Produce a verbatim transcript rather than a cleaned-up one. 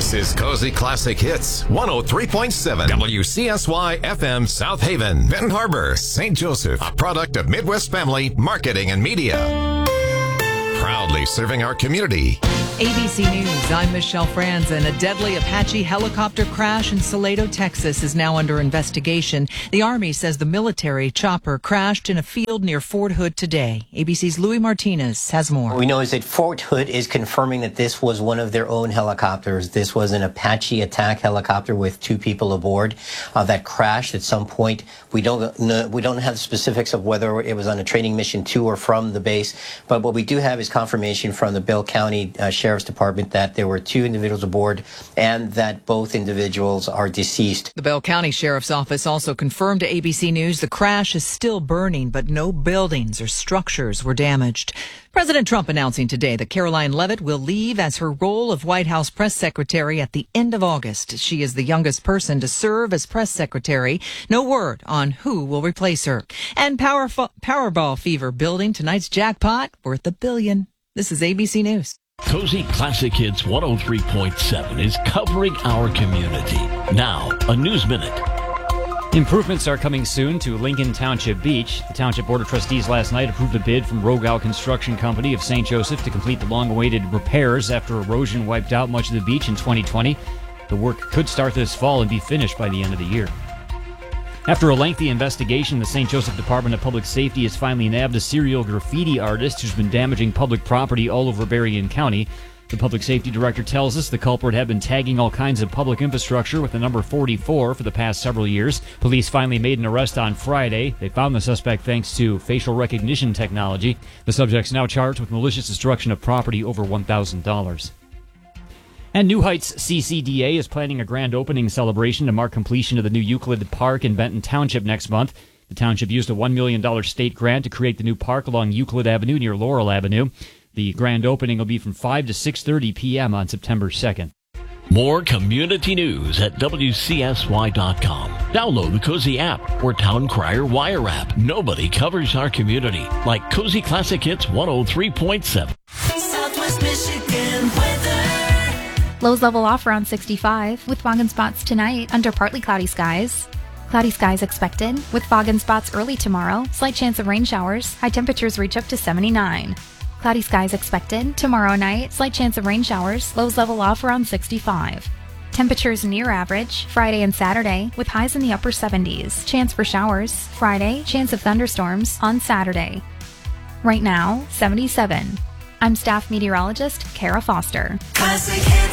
This is Cozy Classic Hits, one oh three point seven W C S Y F M South Haven, Benton Harbor, Saint Joseph, a product of Midwest Family Marketing and Media. Proudly serving our community. A B C News, I'm Michelle Franzen. A deadly Apache helicopter crash in Salado, Texas is now under investigation. The Army says the military chopper crashed in a field near Fort Hood today. A B C's Louis Martinez has more. What we know is that Fort Hood is confirming that this was one of their own helicopters. This was an Apache attack helicopter with two people aboard uh, that crashed at some point. We don't know, we don't have the specifics of whether it was on a training mission to or from the base, but what we do have is confirmation from the Bell County uh, Sheriff's Department that there were two individuals aboard and that both individuals are deceased. The Bell County Sheriff's Office also confirmed to A B C News the crash is still burning, but no buildings or structures were damaged. President Trump announcing today that Caroline Leavitt will leave as her role of White House press secretary at the end of August. She is the youngest person to serve as press secretary. No word on who will replace her. And Power, Powerball fever building. Tonight's jackpot worth a billion. This is A B C News. Cozy Classic Hits one oh three point seven is covering our community. Now, a News Minute. Improvements are coming soon to Lincoln Township Beach. The Township Board of Trustees last night approved a bid from Rogal Construction Company of Saint Joseph to complete the long-awaited repairs after erosion wiped out much of the beach in twenty twenty. The work could start this fall and be finished by the end of the year. After a lengthy investigation, the Saint Joseph Department of Public Safety has finally nabbed a serial graffiti artist who's been damaging public property all over Berrien County. The public safety director tells us the culprit had been tagging all kinds of public infrastructure with the number forty-four for the past several years. Police finally made an arrest on Friday. They found the suspect thanks to facial recognition technology. The subject's now charged with malicious destruction of property over one thousand dollars. And New Heights C C D A is planning a grand opening celebration to mark completion of the new Euclid Park in Benton Township next month. The township used a one million dollars state grant to create the new park along Euclid Avenue near Laurel Avenue. The grand opening will be from five to six thirty p.m. on September second. More community news at W C S Y dot com. Download the Cozy app or Town Crier Wire app. Nobody covers our community like Cozy Classic Hits one oh three point seven. Southwest Michigan weather. Lows level off around sixty-five with fog and spots tonight under partly cloudy skies. Cloudy skies expected with fog and spots early tomorrow. Slight chance of rain showers. High temperatures reach up to seventy-nine. Cloudy skies expected tomorrow night. Slight chance of rain showers. Lows level off around sixty-five. Temperatures near average Friday and Saturday with highs in the upper seventies. Chance for showers Friday. Chance of thunderstorms on Saturday. Right now, seventy-seven. I'm staff meteorologist Kara Foster. Classic Hits.